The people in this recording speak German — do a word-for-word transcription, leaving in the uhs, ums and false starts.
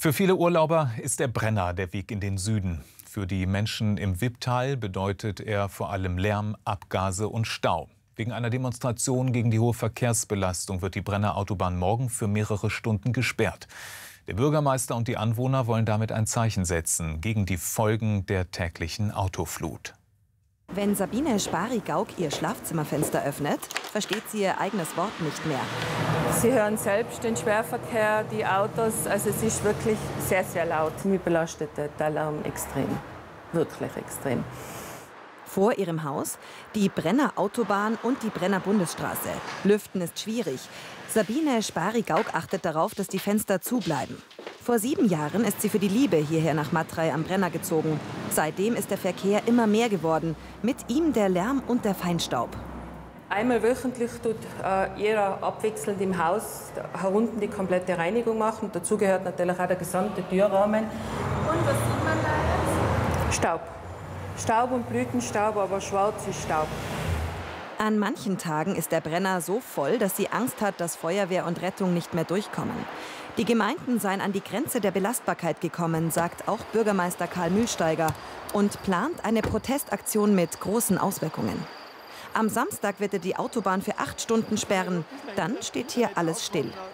Für viele Urlauber ist der Brenner der Weg in den Süden. Für die Menschen im Wipptal bedeutet er vor allem Lärm, Abgase und Stau. Wegen einer Demonstration gegen die hohe Verkehrsbelastung wird die Brenner Autobahn morgen für mehrere Stunden gesperrt. Der Bürgermeister und die Anwohner wollen damit ein Zeichen setzen gegen die Folgen der täglichen Autoflut. Wenn Sabine Spari-Gauck ihr Schlafzimmerfenster öffnet, versteht sie ihr eigenes Wort nicht mehr. Sie hören selbst den Schwerverkehr, die Autos. Also es ist wirklich sehr, sehr laut. Mich belastet der Lärm extrem, wirklich extrem. Vor ihrem Haus die Brenner Autobahn und die Brenner Bundesstraße. Lüften ist schwierig. Sabine Spari-Gauck achtet darauf, dass die Fenster zubleiben. Vor sieben Jahren ist sie für die Liebe hierher nach Matrei am Brenner gezogen. Seitdem ist der Verkehr immer mehr geworden. Mit ihm der Lärm und der Feinstaub. Einmal wöchentlich tut äh, jeder abwechselnd im Haus herunten die komplette Reinigung machen. Dazu gehört natürlich auch der gesamte Türrahmen. Und was sieht man da jetzt? Staub. Staub und Blütenstaub, aber schwarz ist Staub. An manchen Tagen ist der Brenner so voll, dass sie Angst hat, dass Feuerwehr und Rettung nicht mehr durchkommen. Die Gemeinden seien an die Grenze der Belastbarkeit gekommen, sagt auch Bürgermeister Karl Mühlsteiger und plant eine Protestaktion mit großen Auswirkungen. Am Samstag wird er die Autobahn für acht Stunden sperren. Dann steht hier alles still.